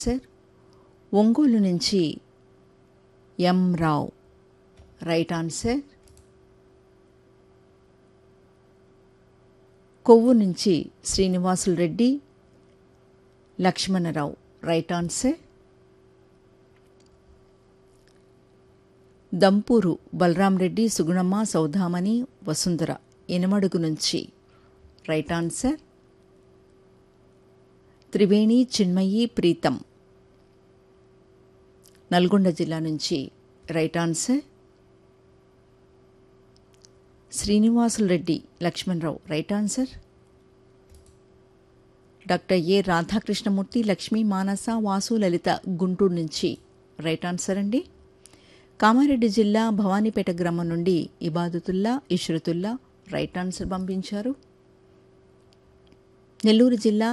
Sir. Ongole నుంచి ఎం రావు right answer. కొవ్వు నుంచి శ్రీనివాసులు రెడ్డి లక్ష్మణరావు రైట్ ఆన్సర్. దంపూరు బలరాం రెడ్డి సుగుణమ్మ సౌధామణి వసుంధర ఎనమడుగు నుంచి రైట్ ఆన్సర్. త్రివేణి చిన్మయి ప్రీతం నల్గొండ జిల్లా నుంచి right answer. Srinivasulu Reddy Lakshmanarao right answer. Doctor ఏ రాధాకృష్ణమూర్తి లక్ష్మీ మానస వాసు లలిత గుంటూరు నుంచి రైట్ ఆన్సర్ అండి. కామారెడ్డి జిల్లా భవానీపేట గ్రామం నుండి ఇబాదుతుల్లా ఇష్రతుల్లా రైట్ ఆన్సర్ పంపించారు. నెల్లూరు జిల్లా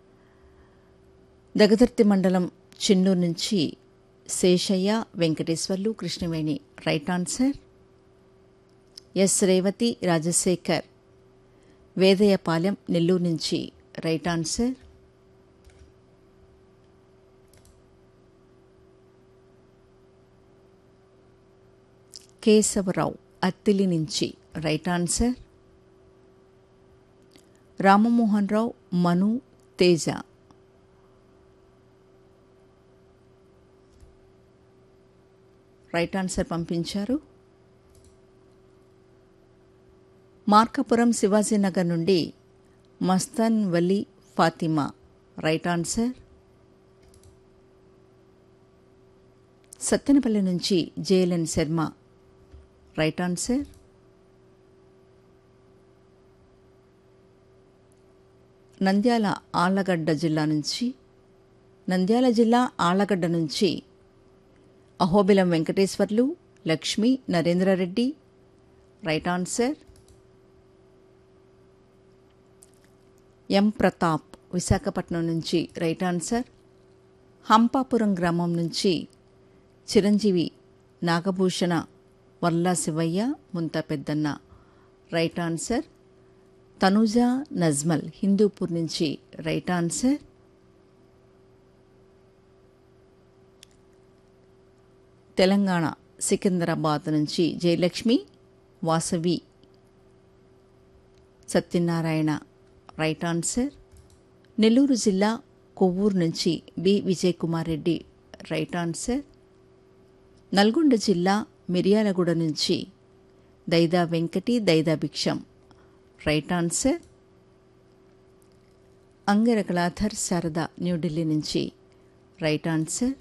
దగదర్తి మండలం చెన్నూరు నుంచి Seshayya Venkateswarlu Krishnaveni right answer. Yes Revathi Rajasekhar Vedayapalem Nellore నుంచి రైట్ ఆన్సర్. కేశవరావు అత్తిలి నుంచి రైట్ ఆన్సర్. రామమోహన్ రావు మను తేజ రైట్ ఆన్సర్ పంపించారు. మార్కాపురం శివాజీనగర్ నుండి మస్తాన్ వలీ ఫాతిమా రైట్ ఆన్సర్. సత్తెనపల్లి నుంచి JLN Sharma right answer. Nandyal జిల్లా ఆళ్లగడ్డ నుంచి అహోబిలం వెంకటేశ్వర్లు లక్ష్మి నరేంద్రారెడ్డి రైట్ ఆన్సర్. ఎం ప్రతాప్ విశాఖపట్నం నుంచి రైట్ ఆన్సర్. హంపాపురం గ్రామం నుంచి చిరంజీవి నాగభూషణ వర్లా శివయ్య ముంతా పెద్దన్న రైట్ ఆన్సర్. తనుజ నజ్మల్ హిందూపూర్ నుంచి రైట్ ఆన్సర్. తెలంగాణ సికింద్రాబాద్ నుంచి జయలక్ష్మి వాసవి సత్యనారాయణ రైట్ ఆన్సర్. నెల్లూరు జిల్లా కొవ్వూరు నుంచి B Vijay Kumar Reddy right answer. Nalgonda జిల్లా మిర్యాలగూడ నుంచి దైదా వెంకటి దైదా భిక్షం రైట్ ఆన్సర్. అంగరకళాధర్ శారద న్యూఢిల్లీ నుంచి right answer.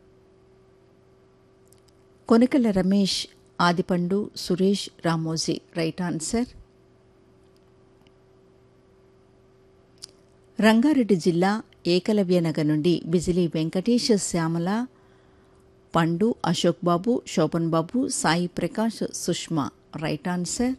Konakala Ramesh ఆదిపండు Suresh Ramoji right answer. Rangareddy జిల్లా ఏకలవ్యనగర్ నుండి బిజిలీ వెంకటేష్ శ్యామల పండు అశోక్ బాబు శోభన్ బాబు Sai Prakash Sushma right answer.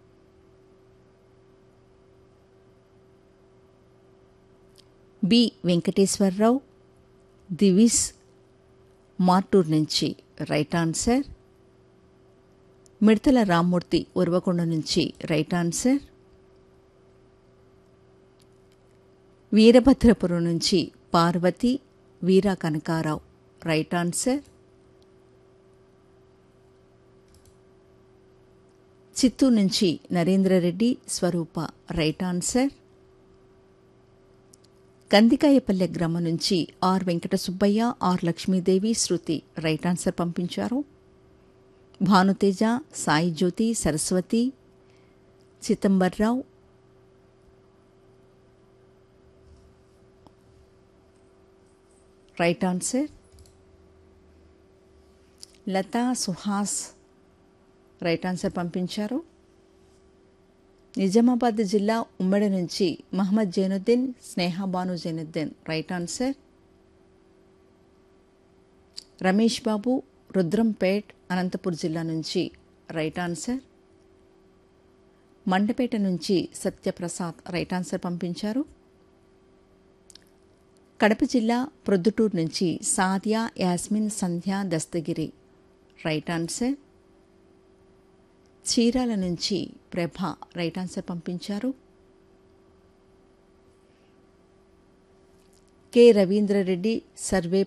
B Venkateswararao Divi's Martur నుంచి రైట్ ఆన్సర్. మిడతల రామ్మూర్తి ఉర్వకొండ నుంచి రైట్ ఆన్సర్. వీరభద్రపురం నుంచి పార్వతి వీరా కనకారావు రైట్ ఆన్సర్. చిత్తూరు నుంచి నరేంద్రరెడ్డి స్వరూప రైట్ ఆన్సర్. కందికాయపల్లె గ్రామం నుంచి are Venkata Subbaiah are Lakshmidevi Shruti right answer పంపించారు. భానుతేజ సాయి జ్యోతి Saraswati Chidambarrao right answer. Lata Suhas right answer పంపించారు. నిజామాబాద్ జిల్లా ఉమ్మడి నుంచి మహమ్మద్ జైనుద్దీన్ స్నేహాబాను జైనుద్దీన్ రైట్ ఆన్సర్. రమేష్ బాబు రుద్రంపేట్ అనంతపూర్ జిల్లా నుంచి రైట్ ఆన్సర్. మండపేట నుంచి సత్యప్రసాద్ రైట్ ఆన్సర్ పంపించారు. కడప జిల్లా ప్రొద్దుటూరు నుంచి సాదియా యాస్మిన్ సంధ్య దస్తగిరి రైట్ ఆన్సర్. చీరాల నుంచి ప్రభ రైట్ ఆన్సర్ పంపించారు. K Ravindra Reddy survey